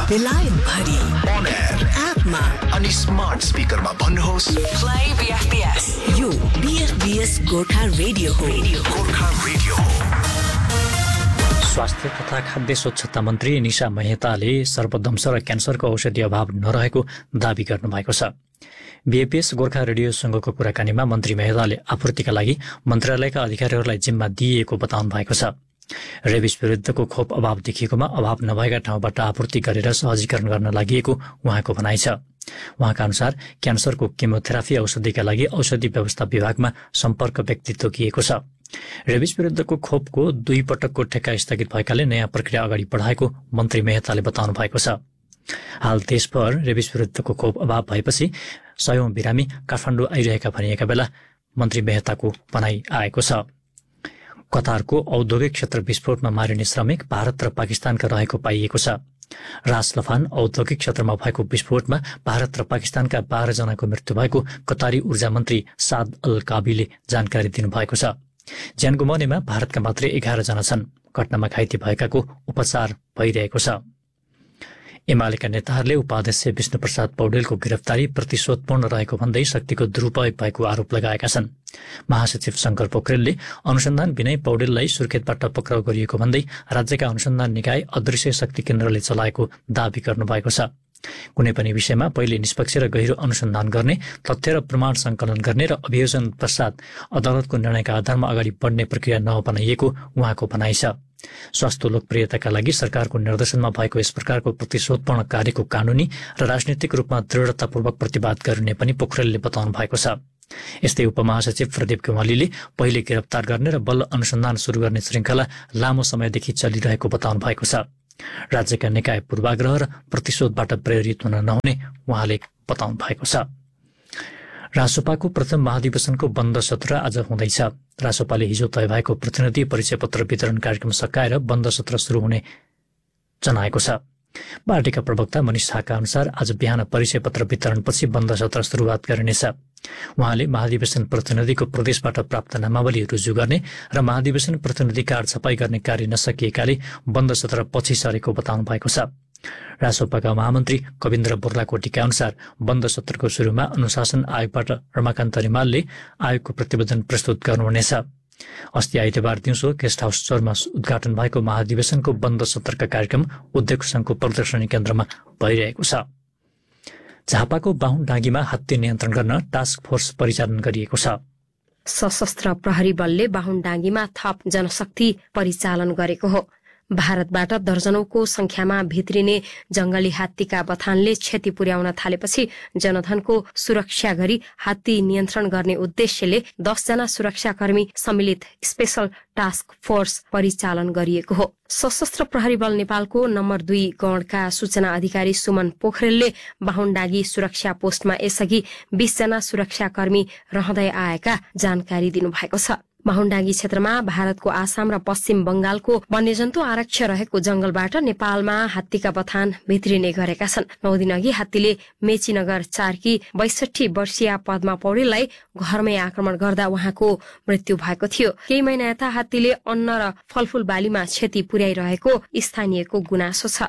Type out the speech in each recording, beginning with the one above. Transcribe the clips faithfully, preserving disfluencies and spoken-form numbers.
बेलायत भरि on air एपमा अनि स्मार्ट स्पिकरमा भन्नुहोस् प्ले बीएफपीएस। यो बीएफपीएस गोर्खा रेडियो हो। गोर्खा रेडियो हो। स्वास्थ्य तथा खाद्य स्वच्छता मन्त्री निशा मेहताले सर्पदंश र क्यान्सरको औषधि अभाव नरहेको दावी गर्नुभएको छ। बीएफपीएस गोर्खा रेडियो संघको कुराकानीमा मन्त्री मेहताले आपूर्तिका लागि मन्त्रालयका अधिकारीहरूलाई जिम्मा दिइएको बताउनु भएको छ। रेबिस विरुद्धको खोप अभाव देखिएकोमा अभाव नभएका ठाउँबाट आपूर्ति गरेर सहजीकरण गर्न लागि उहाँको भनाइ छ। उहाँका अनुसार क्यान्सरको केमोथेरापी औषधिका लागि औषधि व्यवस्था विभागमा सम्पर्क व्यक्ति तोकिएको छ। रेबिस विरुद्धको खोपको दुई पटकको ठेक्का स्थगित भएकाले नयाँ प्रक्रिया अगाडि बढाएको मन्त्री मेहताले बताउनु भएको छ। हाल देशभर रेबिस विरुद्धको खोप अभाव भएपछि सयौं बिरामी काठमाडौँ आइरहेका भनिएका बेला मन्त्री मेहताको भनाइ आएको छ। कतारको औद्योगिक क्षेत्र विस्फोटमा मारिने श्रमिक भारत र पाकिस्तानका रहेको पाइएको छ। रासलफान औद्योगिक क्षेत्रमा भएको विस्फोटमा भारत र पाकिस्तानका बाह्र जनाको मृत्यु भएको कतारी ऊर्जा मन्त्री साद अल काबीले जानकारी दिनुभएको छ। ज्यान गुमाउनेमा भारतका मात्रै एघार जना छन्। घटनामा घाइते भएकाको उपचार भइरहेको छ। एमालेका नेताहरूले उपाध्यक्ष विष्णुप्रसाद पौडेलको गिरफ्तारी प्रतिशोधपूर्ण रहेको भन्दै शक्तिको दुरूपयोग भएको आरोप लगाएका छन्। महासचिव शंकर पोखरेलले अनुसन्धान बिनै पौडेललाई सुर्खेतबाट पक्राउ गरिएको भन्दै राज्यका अनुसन्धान निकाय अदृश्य शक्ति केन्द्रले चलाएको दावी गर्नुभएको छ। कुनै पनि विषयमा पहिले निष्पक्ष र गहिरो अनुसन्धान गर्ने, तथ्य र प्रमाण संकलन गर्ने र अभियोजन पश्चात अदालतको निर्णयका आधारमा अगाडि बढ्ने प्रक्रिया नअपनाइएको उहाँको भनाइ छ। स्वास्थ्य लोकप्रियताका लागि सरकारको निर्देशनमा भएको यस प्रकारको प्रतिशोधपूर्ण कार्यको कानूनी र राजनीतिक रूपमा दृढतापूर्वक प्रतिवाद गरिने पनि पोखरेलले बताउनु भएको छ। यस्तै उपमहासचिव प्रदीप गेवालीले पहिले गिरफ्तार गर्ने र बल्ल अनुसन्धान शुरू गर्ने श्रृङ्खला लामो समयदेखि चलिरहेको बताउनु भएको छ। राज्यका निकाय पूर्वाग्रह र प्रतिशोधबाट प्रेरित हुन नहुने उहाँले बताउनु भएको छ। रासोपाको प्रथम महाधिवेशनको बन्द सत्र आज हुँदैछ। रासोपाले हिजो तय भएको प्रतिनिधि परिचय पत्र वितरण कार्यक्रम सकाएर बन्द सत्र शुरू हुने जनाएको छ। पार्टीका प्रवक्ता मनिष थाका अनुसार आज बिहान परिचय पत्र वितरणपछि बन्द सत्र सुरुवात गरिनेछ। उहाँले महाधिवेशन प्रतिनिधिको प्रदेशबाट प्राप्त नामावली रुजु गर्ने र महाधिवेशन प्रतिनिधि कार्ड छपाई गर्ने कार्य नसकिएकाले बन्द सत्र पछि सरेको बताउनु भएको छ। रासोपाका महामन्त्री कविन्द्र बोर्लाकोटीका अनुसार बन्द सत्रको सुरुमा अनुशासन आयोगबाट रमाकान्त रिमालले आयोगको प्रतिवेदन प्रस्तुत गर्नुहुनेछ। अस्ति आइतबार दिउँसो गेस्ट हाउस चौरमा उद्घाटन भएको महाधिवेशनको बन्द सत्रका कार्यक्रम उद्योग संघको प्रदर्शनी केन्द्रमा भइरहेको छ। झापाको बाहुनडाँगीमा हात्ती नियन्त्रण गर्न टास्क फोर्स परिचालन गरिएको छ। सशस्त्र प्रहरी बलले बाहुनडाँगीमा थप जनशक्ति परिचालन गरेको हो। भारतबाट दर्जनौंको संख्यामा भित्रिने जंगली हात्तीका बथानले क्षति पुर्याउन थालेपछि जनधनको सुरक्षा गरी हात्ती नियन्त्रण गर्ने उद्देश्यले दसजना सुरक्षाकर्मी सम्मिलित स्पेशल टास्क फोर्स परिचालन गरिएको हो। सशस्त्र प्रहरी बल नेपालको नम्बर दुई गणका सूचना अधिकारी सुमन पोखरेलले बाहुनडाँगी सुरक्षा पोस्टमा यसअघि बीस जना सुरक्षाकर्मी रहँदै आएका जानकारी दिनुभएको छ। बाहुनडाँगी क्षेत्रमा भारतको आसाम र पश्चिम बंगालको वन्यजन्तु आरक्ष रहेको जंगलबाट नेपालमा हात्तीका बथान भित्रिने गरेका छन्। नौ दिन अघि हात्तीले मेचीनगर चारकी बैसठी वर्षीय पद्मा पौडेललाई घरमै आक्रमण गर्दा उहाँको मृत्यु भएको थियो। केही महिना यता हात्तीले अन्न र फलफूल बालीमा क्षति पुर्याइरहेको स्थानीयको गुनासो छ।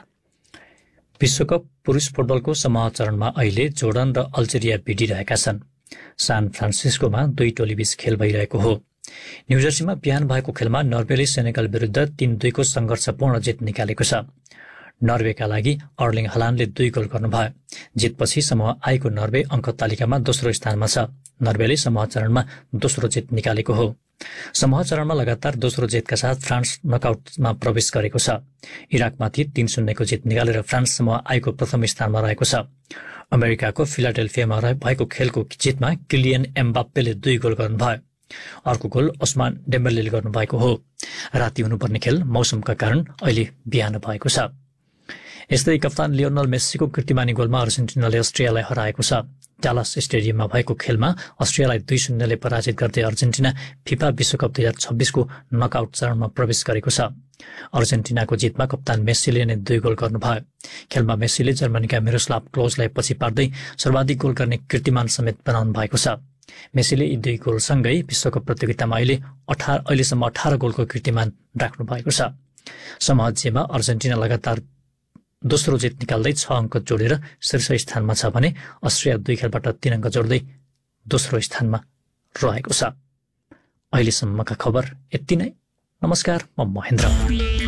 विश्वकप पुरुष फुटबलको समूह चरणमा अहिले जोर्डन र अल्जेरिया भिडिरहेका छन्। सान फ्रान्सिस्कोमा दुई टोलीबीच खेल भइरहेको हो। न्यूजर्सीमा बिहान भएको खेलमा नर्वेले सेनेगल विरुद्ध तीन दुईको संघर्षपूर्ण जित निकालेको छ। नर्वेका लागि अर्लिङ हालान्डले दुई गोल गर्नुभयो। जितपछि समूह आएको नर्वे अङ्क तालिकामा दोस्रो स्थानमा छ। नर्वेले समूह चरणमा दोस्रो जित निकालेको हो। समूह चरणमा लगातार दोस्रो जितका साथ फ्रान्स नकआउटमा प्रवेश गरेको छ। इराकमाथि तीन शून्यको जित निकालेर फ्रान्स समूह आएको प्रथम स्थानमा रहेको छ। अमेरिकाको फिलाडेल्फियामा भएको खेलको जितमा किलियन एम्बाप्पेले दुई गोल गर्नुभयो। अर्को गोल ओस्मान डेम्बेलेले गर्नुभएको हो। राति हुनुपर्ने खेल मौसमका कारण अहिले बिहान भएको छ। यस्तै कप्तान लियोनल मेस्सीको कीर्तिमानी गोलमा अर्जेन्टिनाले अस्ट्रियालाई हराएको छ। डालास स्टेडियममा भएको खेलमा अस्ट्रियालाई दुई शून्यले पराजित गर्दै अर्जेन्टिना फिफा विश्वकप दुई हजार छब्बीसको नकआउट चरणमा प्रवेश गरेको छ। अर्जेन्टिनाको जितमा कप्तान मेस्सीले नै दुई गोल गर्नुभयो। खेलमा मेस्सीले जर्मनीका मिरोस्लाव क्लोजलाई पछि पार्दै सर्वाधिक गोल गर्ने कीर्तिमान समेत बनाउनु भएको छ। मेस्सीले यी दुई गोलसँगै विश्वकप प्रतियोगितामा अहिले अठार अहिलेसम्म अठार गोलको कीर्तिमान राख्नु भएको छ। समूह जेमा अर्जेन्टिना लगातार दोस्रो जित निकाल्दै छ अङ्क जोडेर शीर्ष स्थानमा छ भने अस्ट्रिया दुई खेलबाट तीन अङ्क जोड्दै दोस्रो स्थानमा रहेको छ। अहिलेसम्मका खबर यति नै। नमस्कार, म महेन्द्र।